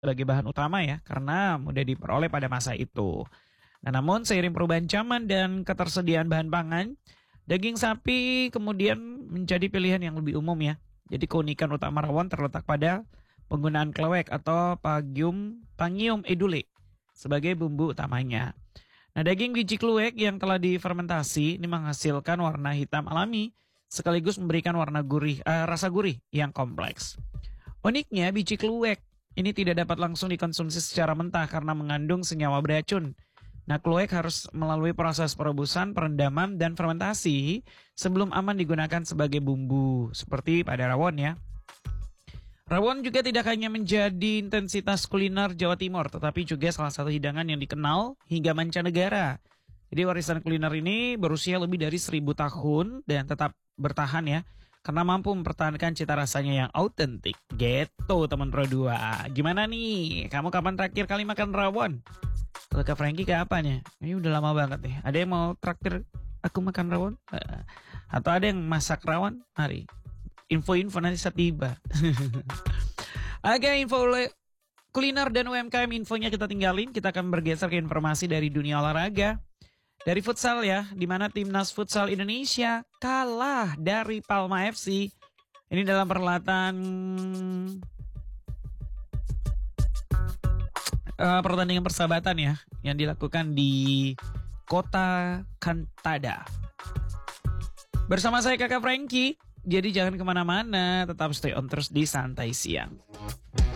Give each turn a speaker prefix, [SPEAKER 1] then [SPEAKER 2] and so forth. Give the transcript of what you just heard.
[SPEAKER 1] sebagai bahan utama ya, karena mudah diperoleh pada masa itu. Nah, namun seiring perubahan zaman dan ketersediaan bahan pangan, daging sapi kemudian menjadi pilihan yang lebih umum ya. Jadi keunikan utama rawon terletak pada penggunaan klewek atau Pangium edule sebagai bumbu utamanya. Nah, daging biji kluwek yang telah difermentasi ini menghasilkan warna hitam alami sekaligus memberikan rasa gurih yang kompleks. Uniknya biji kluwek ini tidak dapat langsung dikonsumsi secara mentah karena mengandung senyawa beracun. Nah, kluwek harus melalui proses perebusan, perendaman, dan fermentasi sebelum aman digunakan sebagai bumbu seperti pada rawon ya. Rawon juga tidak hanya menjadi intensitas kuliner Jawa Timur, tetapi juga salah satu hidangan yang dikenal hingga mancanegara. Jadi warisan kuliner ini berusia lebih dari 1000 tahun dan tetap bertahan ya, karena mampu mempertahankan cita rasanya yang autentik. Gitu teman Pro 2. Gimana nih, kamu kapan terakhir kali makan rawon? Kalau Kak Frankie kapan ya? Ini udah lama banget nih. Ada yang mau traktir aku makan rawon? Atau ada yang masak rawon? Mari. Info-info nanti saat tiba. Oke, info kuliner dan UMKM infonya kita tinggalin. Kita akan bergeser ke informasi dari dunia olahraga. Dari futsal ya, di mana timnas futsal Indonesia kalah dari Palma FC. Ini dalam pertandingan persahabatan ya, yang dilakukan di Kota Cantada. Bersama saya Kakak Frankie. Jadi jangan kemana-mana, tetap stay on terus di Santai Siang.